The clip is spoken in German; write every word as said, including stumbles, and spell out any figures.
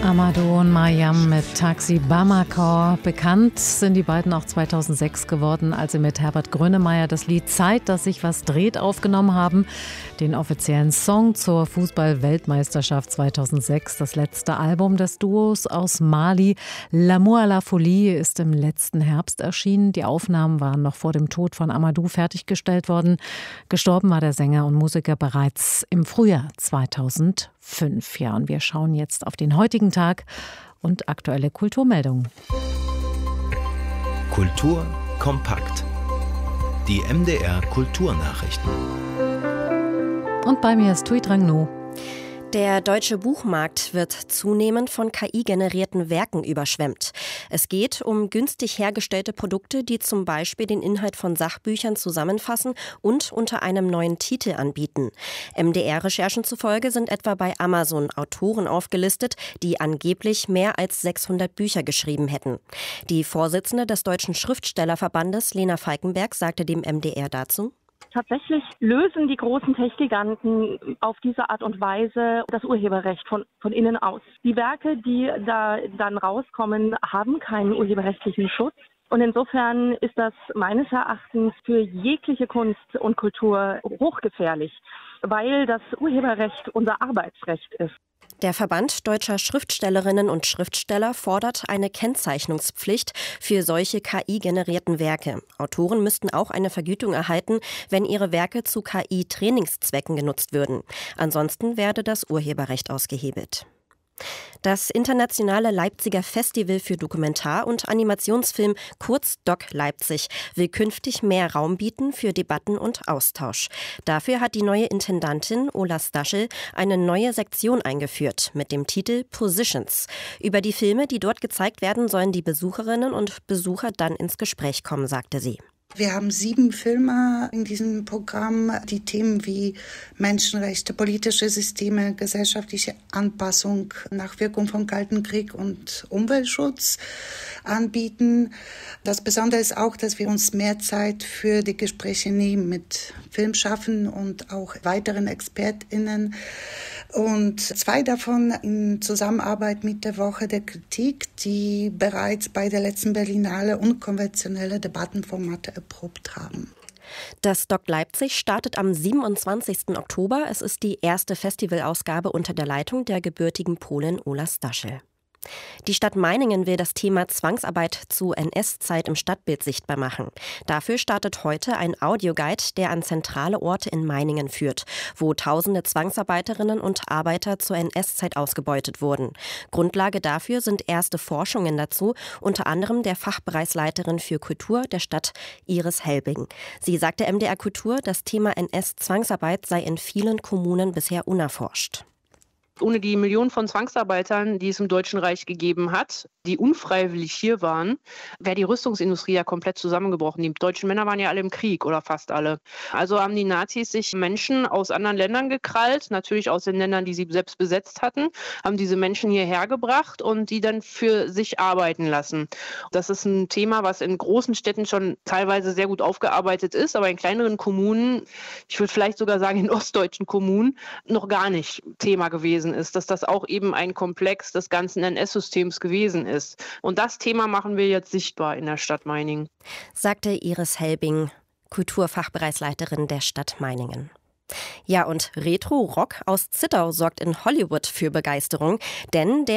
Amadou und Mariam mit Taxi Bamako. Bekannt sind die beiden auch zweitausendsechs geworden, als sie mit Herbert Grönemeyer das Lied Zeit, dass sich was dreht, aufgenommen haben. Den offiziellen Song zur Fußball-Weltmeisterschaft zweitausendsechs. Das letzte Album des Duos aus Mali, L'amour à la folie, ist im letzten Herbst erschienen. Die Aufnahmen waren noch vor dem Tod von Amadou fertiggestellt worden. Gestorben war der Sänger und Musiker bereits im Frühjahr zweitausendfünf. Ja, und wir schauen jetzt auf den heutigen Tag und aktuelle Kulturmeldungen. Kultur kompakt. Die M D R Kulturnachrichten. Und bei mir ist Thuy Trang No. Der deutsche Buchmarkt wird zunehmend von K I-generierten Werken überschwemmt. Es geht um günstig hergestellte Produkte, die zum Beispiel den Inhalt von Sachbüchern zusammenfassen und unter einem neuen Titel anbieten. M D R-Recherchen zufolge sind etwa bei Amazon Autoren aufgelistet, die angeblich mehr als sechshundert Bücher geschrieben hätten. Die Vorsitzende des Deutschen Schriftstellerverbandes, Lena Falkenberg, sagte dem M D R dazu: Tatsächlich lösen die großen Tech-Giganten auf diese Art und Weise das Urheberrecht von, von innen aus. Die Werke, die da dann rauskommen, haben keinen urheberrechtlichen Schutz. Und insofern ist das meines Erachtens für jegliche Kunst und Kultur hochgefährlich, weil das Urheberrecht unser Arbeitsrecht ist. Der Verband deutscher Schriftstellerinnen und Schriftsteller fordert eine Kennzeichnungspflicht für solche K I-generierten Werke. Autoren müssten auch eine Vergütung erhalten, wenn ihre Werke zu K I-Trainingszwecken genutzt würden. Ansonsten werde das Urheberrecht ausgehebelt. Das internationale Leipziger Festival für Dokumentar- und Animationsfilm, kurz Doc Leipzig, will künftig mehr Raum bieten für Debatten und Austausch. Dafür hat die neue Intendantin Ola Staschel eine neue Sektion eingeführt mit dem Titel Positions. Über die Filme, die dort gezeigt werden, sollen die Besucherinnen und Besucher dann ins Gespräch kommen, sagte sie. Wir haben sieben Filme in diesem Programm, die Themen wie Menschenrechte, politische Systeme, gesellschaftliche Anpassung, Nachwirkung vom Kalten Krieg und Umweltschutz anbieten. Das Besondere ist auch, dass wir uns mehr Zeit für die Gespräche nehmen mit Filmschaffenden und auch weiteren ExpertInnen. Und zwei davon in Zusammenarbeit mit der Woche der Kritik, die bereits bei der letzten Berlinale unkonventionelle Debattenformate erprobt haben. Das Doc Leipzig startet am siebenundzwanzigsten Oktober. Es ist die erste Festivalausgabe unter der Leitung der gebürtigen Polin Ola Staschel. Die Stadt Meiningen will das Thema Zwangsarbeit zu N S-Zeit im Stadtbild sichtbar machen. Dafür startet heute ein Audioguide, der an zentrale Orte in Meiningen führt, wo tausende Zwangsarbeiterinnen und Arbeiter zur N S-Zeit ausgebeutet wurden. Grundlage dafür sind erste Forschungen dazu, unter anderem der Fachbereichsleiterin für Kultur der Stadt Iris Helbing. Sie sagte M D R Kultur, das Thema N S-Zwangsarbeit sei in vielen Kommunen bisher unerforscht. Ohne die Millionen von Zwangsarbeitern, die es im Deutschen Reich gegeben hat, die unfreiwillig hier waren, wäre die Rüstungsindustrie ja komplett zusammengebrochen. Die deutschen Männer waren ja alle im Krieg oder fast alle. Also haben die Nazis sich Menschen aus anderen Ländern gekrallt, natürlich aus den Ländern, die sie selbst besetzt hatten, haben diese Menschen hierher gebracht und die dann für sich arbeiten lassen. Das ist ein Thema, was in großen Städten schon teilweise sehr gut aufgearbeitet ist, aber in kleineren Kommunen, ich würde vielleicht sogar sagen in ostdeutschen Kommunen, noch gar nicht Thema gewesen ist, dass das auch eben ein Komplex des ganzen N S-Systems gewesen ist. Und das Thema machen wir jetzt sichtbar in der Stadt Meiningen. Sagte Iris Helbing, Kulturfachbereichsleiterin der Stadt Meiningen. Ja, und Retro-Rock aus Zittau sorgt in Hollywood für Begeisterung, denn der